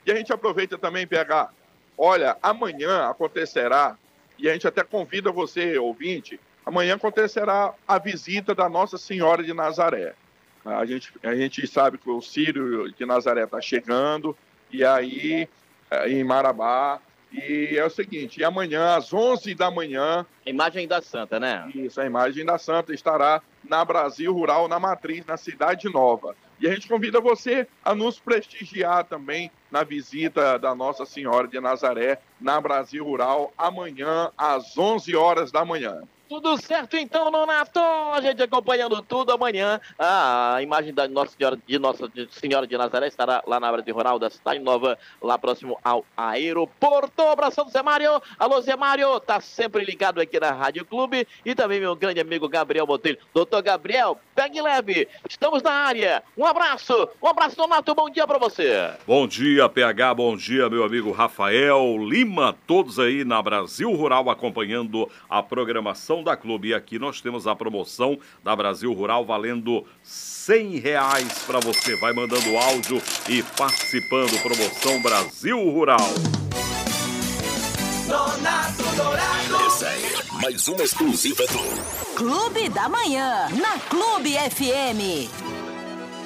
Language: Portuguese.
E a gente aproveita também, PH, olha, amanhã acontecerá, e a gente até convida você, ouvinte, amanhã acontecerá a visita da Nossa Senhora de Nazaré. A gente sabe que o Círio de Nazaré está chegando, e aí, em Marabá, e é o seguinte, e amanhã, às 11 da manhã... A imagem da Santa, né? Isso, a imagem da Santa estará na Brasil Rural, na Matriz, na Cidade Nova. E a gente convida você a nos prestigiar também na visita da Nossa Senhora de Nazaré, na Brasil Rural, amanhã, às 11 horas da manhã. Tudo certo então, Nonato, a gente acompanhando tudo amanhã. A imagem da Nossa Senhora de Nazaré estará lá na Brasil Rural da Cidade Nova, lá próximo ao aeroporto. Abração do Zé Mário. Alô, Zé Mário, tá sempre ligado aqui na Rádio Clube. E também meu grande amigo Gabriel Botelho. Doutor Gabriel, pegue leve, estamos na área. Um abraço, Nonato, bom dia pra você. Bom dia, PH, bom dia, meu amigo Rafael Lima, todos aí na Brasil Rural acompanhando a programação da Clube. E aqui nós temos a promoção da Brasil Rural valendo R$100 para você. Vai mandando áudio e participando. Promoção Brasil Rural. Nonato Dourado. Essa é mais uma exclusiva do Clube da Manhã, na Clube FM.